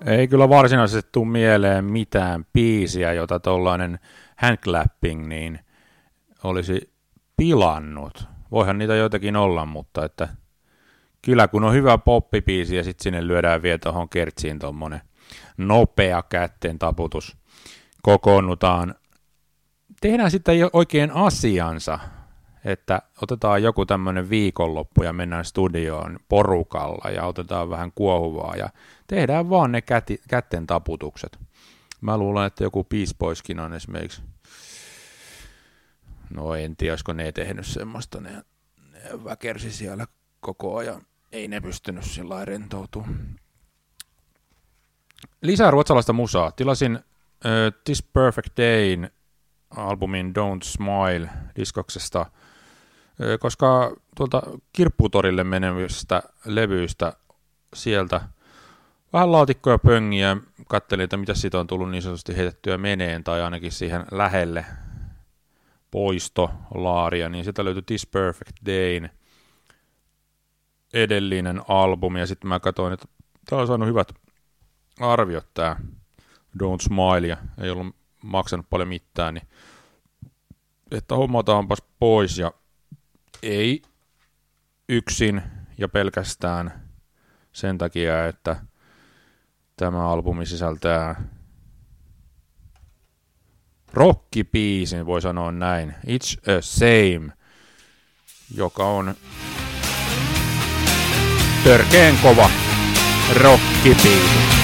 Ei kyllä varsinaisesti tule mieleen mitään biisiä, jota tuollainen handclapping niin olisi pilannut. Voihan niitä joitakin olla, mutta että kyllä kun on hyvä poppibiisi ja sitten sinne lyödään vielä tuohon kertsiin tuommoinen nopea kätteen taputus, kokoonnutaan, tehdään sitten oikein asiansa, että otetaan joku tämmöinen viikonloppu ja mennään studioon porukalla ja otetaan vähän kuohuvaa ja tehdään vaan ne kätten taputukset. Mä luulen, että joku Beach Boyskin on esimerkiksi, no en tiedä, olisiko ne tehnyt semmoista, ne väkersi siellä koko ajan, ei ne pystynyt sillä lailla rentoutumaan. Lisää ruotsalaista musaa. Tilasin This Perfect Dayn albumin Don't Smile diskoksesta, koska tuolta Kirpputorille menevistä levyistä sieltä vähän laatikkoja pöngiä, katselin, että mitä siitä on tullut niin sanotusti heitettyä meneen, tai ainakin siihen lähelle poistolaaria, niin sieltä löytyi This Perfect Dayn edellinen albumi, ja sitten mä katsoin, että tää on saanut hyvät arviot tää Don't Smile, ja ei ollut maksanut paljon mitään, niin että hommataanpas pois, ja ei yksin ja pelkästään sen takia, että tämä albumi sisältää rockibiisin, voi sanoa näin, It's a Same, joka on törkeen kova rockibiisi.